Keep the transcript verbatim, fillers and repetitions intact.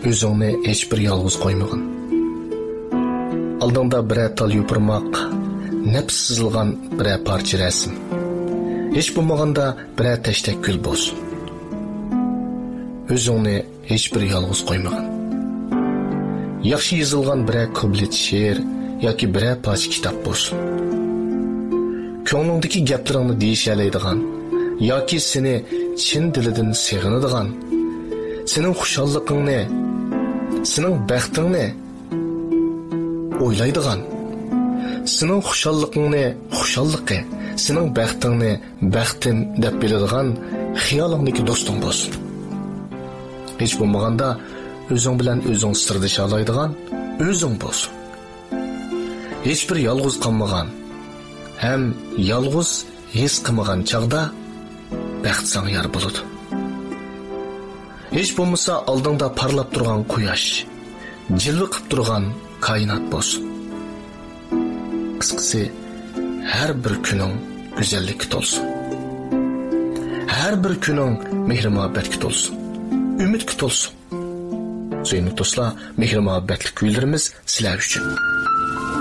o'zingni hech bir yolg'iz qo'ymagin. Oldingda bir tal yupurmoq, nafs sızılgan bir parcha rasm. Hech bo'lmaganda bir tashdek gul bo'lsin. O'zingni hech bir yolg'iz qo'ymagin. Yaxshi yozilgan bir qiblat she'r yoki bir parcha kitob bo'lsin. Ko'nglingdagi gaplaringni deyishalaydigan yoki seni chin dilidan sevginadigan, sening xushalligingni, sening baxtingni o'ylaydigan, sening xushalligingni xushalliqi, sening baxtingni baxtim deb biladigan xiyolingdagi do'sting bo'lsin. Hech bo'lmaganda o'zing bilan o'zing sirdisha oladigan o'zing bo'lsin. Hech bir yolg'iz qolmagan, ham yolg'iz his qilmagan chaqda baxt sana yar bo'ladi. Hech bo'lmasa oldingda parlab turgan quyosh, jilva qilib turgan koinot bo'lsin. Qisqasi, har bir kuning go'zallikka to'lsin. Har bir kuning mehr-muhabbatga to'lsin, umidga to'lsin. Suyukli do'stlar, mehr-muhabbatli kuylarimiz sizlar uchun.